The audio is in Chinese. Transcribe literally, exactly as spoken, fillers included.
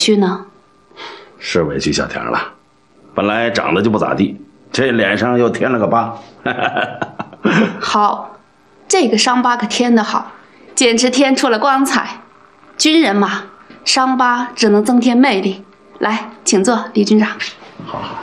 屈呢？ 是委屈小田了，本来长得就不咋地，这脸上又添了个疤。 好，这个伤疤可添得好，简直添出了光彩。军人嘛，伤疤只能增添魅力。来，请坐，李军长。 好好。